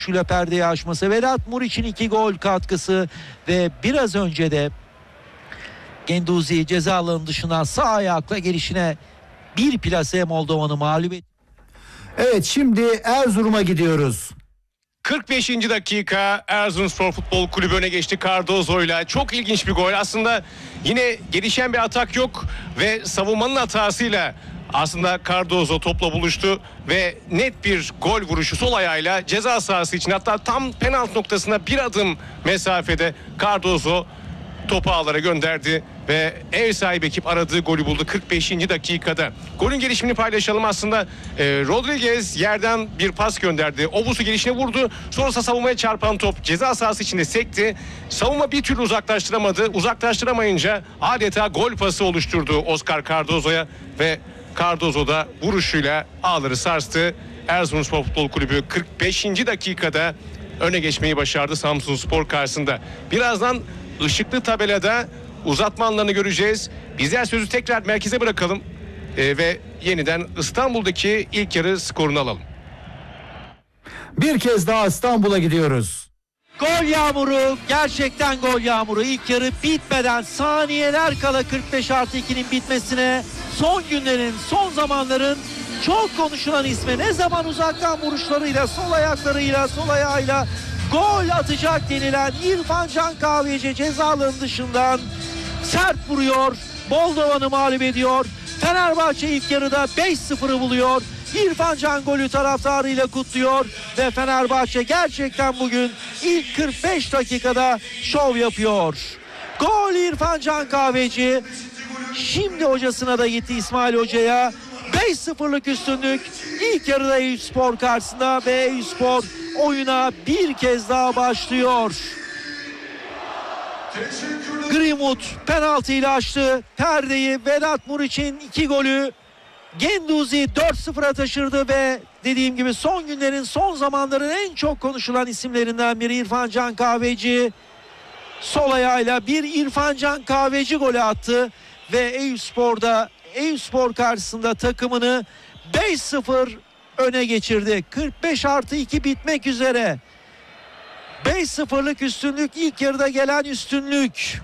Şuyla perdeyi aşması, Vedat Muriç'in 2 gol katkısı ve biraz önce de Genduzi ceza alanının dışından sağ ayakla gelişine bir plase Moldova'nı mağlup etti. Evet, şimdi Erzurum'a gidiyoruz. 45. dakika, Erzurumspor Futbol Kulübü öne geçti Cardozo'yla. Çok ilginç bir gol. Aslında yine gelişen bir atak yok ve savunmanın hatasıyla aslında Cardozo topla buluştu ve net bir gol vuruşu sol ayağıyla ceza sahası için, hatta tam penaltı noktasına bir adım mesafede Cardozo topu ağlara gönderdi ve ev sahibi ekip aradığı golü buldu 45. dakikada. Golün gelişimini paylaşalım aslında. Rodriguez yerden bir pas gönderdi. Obusu gelişine vurdu. Sonrasında savunmaya çarpan top ceza sahası içinde sekti. Savunma bir türlü uzaklaştıramadı. Uzaklaştıramayınca adeta gol pası oluşturdu Oscar Cardozo'ya ve Cardozo da vuruşuyla ağları sarstı. Erzurumspor Futbol Kulübü 45. dakikada öne geçmeyi başardı Samsunspor karşısında. Birazdan ışıklı tabelada uzatma anlarını göreceğiz. Bizler sözü tekrar merkeze bırakalım ve yeniden İstanbul'daki ilk yarı skorunu alalım. Bir kez daha İstanbul'a gidiyoruz. Gol yağmuru, gerçekten gol yağmuru. İlk yarı bitmeden saniyeler kala 45+2'nin bitmesine, son günlerin, son zamanların çok konuşulan ismi, ne zaman uzaktan vuruşlarıyla, sol ayaklarıyla, sol ayağıyla gol atacak denilen İrfan Can Kahveci ceza alanı dışından sert vuruyor. Moldova'nı mağlup ediyor. Fenerbahçe ilk yarıda 5-0'ı buluyor. İrfan Can golü taraftarıyla kutluyor ve Fenerbahçe gerçekten bugün ilk 45 dakikada şov yapıyor. Gol İrfan Can Kahveci. Şimdi hocasına da gitti, İsmail Hoca'ya. 5-0'lık üstünlük ilk yarıda Eyüpspor karşısında ve Eyüpspor oyuna bir kez daha başlıyor. Greenwood penaltıyla açtı perdeyi. Vedat Muriç'in 2 golü Genduzi 4-0'a taşırdı ve dediğim gibi son günlerin, son zamanların en çok konuşulan isimlerinden biri İrfan Can Kahveci. Sol ayağıyla bir İrfan Can Kahveci golü attı ve Eyüpspor karşısında takımını 5-0 öne geçirdi. 45+2 bitmek üzere. 5-0'lık üstünlük, ilk yarıda gelen üstünlük.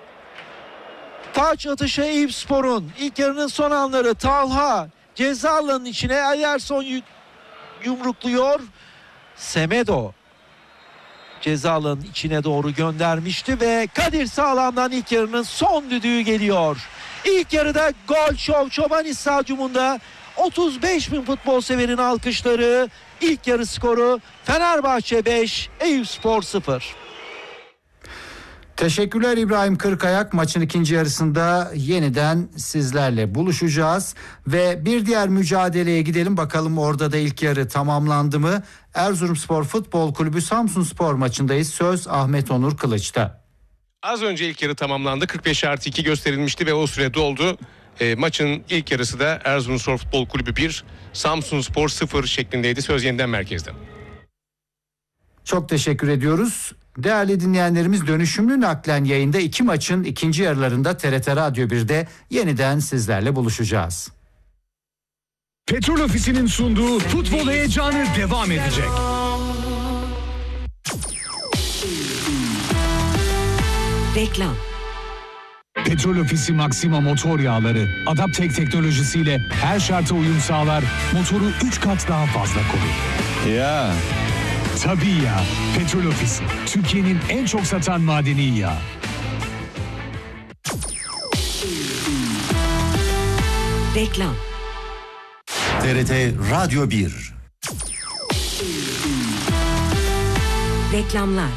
Taç atışı Eyüpspor'un. İlk yarının son anları, Talha ceza alanının içine, Ederson yumrukluyor. Semedo ceza alanının içine doğru göndermişti ve Kadir Sağlam'dan ilk yarının son düdüğü geliyor. İlk yarıda gol şov, Çoban Stadyumunda 35.000 futbol severin alkışları. İlk yarı skoru Fenerbahçe 5, Eyüpspor 0. Teşekkürler İbrahim Kırkayak. Maçın ikinci yarısında yeniden sizlerle buluşacağız ve bir diğer mücadeleye gidelim. Bakalım orada da ilk yarı tamamlandı mı? Erzurumspor Futbol Kulübü Samsunspor maçındayız. Söz Ahmet Onur Kılıç'ta. Az önce ilk yarı tamamlandı. 45+2 gösterilmişti ve o süre doldu. Maçın ilk yarısı da Erzurumspor Futbol Kulübü 1, Samsunspor 0 şeklindeydi. Söz yeniden merkezde. Çok teşekkür ediyoruz. Değerli dinleyenlerimiz, dönüşümlü naklen yayında 2 maçın ikinci yarılarında TRT Radyo 1'de yeniden sizlerle buluşacağız. Petrol Ofisi'nin sunduğu futbol heyecanı devam edecek. Reklam. Petrol Ofisi Maxima motor yağları Adaptek teknolojisiyle her şarta uyum sağlar, motoru 3 kat daha fazla korur. Ya. Tabii ya. Petrol Ofisi, Türkiye'nin en çok satan madeni yağı. Reklam. TRT Radyo 1. Reklamlar.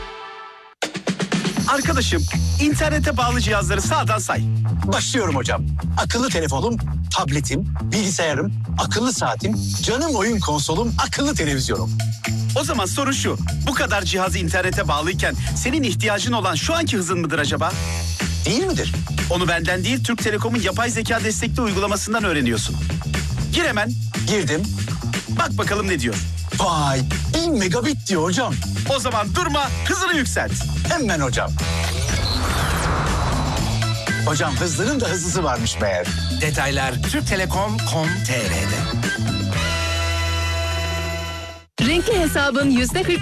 Arkadaşım, internete bağlı cihazları sağdan say. Başlıyorum hocam. Akıllı telefonum, tabletim, bilgisayarım, akıllı saatim, canım oyun konsolum, akıllı televizyonum. O zaman sorun şu. Bu kadar cihazı internete bağlıyken senin ihtiyacın olan şu anki hızın mıdır acaba? Değil midir? Onu benden değil, Türk Telekom'un yapay zeka destekli uygulamasından öğreniyorsun. Gir hemen. Girdim. Bak bakalım ne diyor. Vay, 1000 megabit diyor hocam. O zaman durma, hızını yükselt. Hemen hocam. Hocam, hızların da hızlısı varmış meğer. Detaylar Türktelekom.com.tr'de. Emekli hesabın %40